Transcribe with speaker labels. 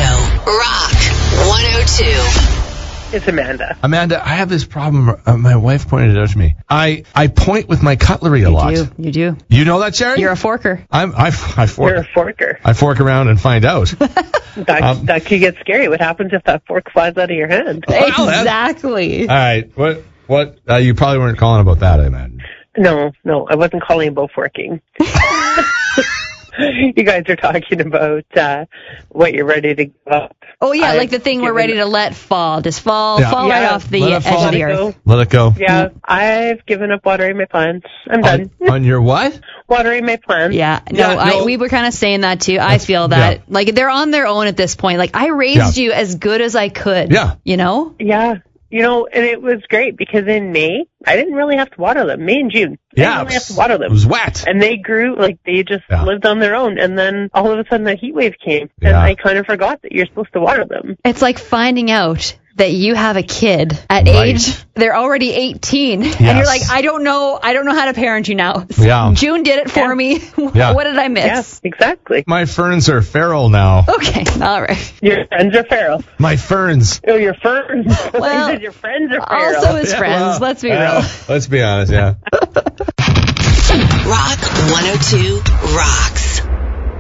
Speaker 1: Show. Rock 102.
Speaker 2: It's Amanda.
Speaker 3: Amanda, I have this problem. My wife pointed it out to me. I point with my cutlery a lot.
Speaker 4: You do.
Speaker 3: You know that, Sherry?
Speaker 4: You're a forker.
Speaker 3: I fork.
Speaker 2: You're a forker.
Speaker 3: I fork around and find out.
Speaker 2: That could get scary. What happens if that fork flies out of your hand?
Speaker 4: Exactly.
Speaker 3: All right. What? You probably weren't calling about that, I imagine.
Speaker 2: No, I wasn't calling about forking. You guys are talking about what you're ready to give up.
Speaker 4: Oh, yeah, like the thing we're ready to let fall. Just fall right off the edge of the earth.
Speaker 3: Let it go.
Speaker 2: Yeah, I've given up watering my plants. I'm done.
Speaker 3: On your what?
Speaker 2: Watering my plants.
Speaker 4: Yeah, we were kind of saying that too. I feel that, like, they're on their own at this point. Like, I raised you as good as I could.
Speaker 3: Yeah.
Speaker 4: You know?
Speaker 2: Yeah. You know, and it was great because in May, I didn't really have to water them. May and June. I didn't really have to water them.
Speaker 3: It was wet.
Speaker 2: And they grew, like, they just lived on their own. And then all of a sudden that heat wave came. And I kind of forgot that you're supposed to water them.
Speaker 4: It's like finding out that you have a kid at age, they're already 18. Yes. And you're like, I don't know how to parent you now.
Speaker 3: Yeah.
Speaker 4: June did it for me. What did I miss?
Speaker 2: Yes, exactly.
Speaker 3: My ferns are feral now.
Speaker 4: Okay, all right.
Speaker 2: Your friends are feral.
Speaker 3: My ferns.
Speaker 2: Oh, your ferns.
Speaker 4: Well,
Speaker 2: your friends are feral.
Speaker 4: Also his friends, let's be real.
Speaker 3: Let's be honest,
Speaker 1: Rock 102 rocks.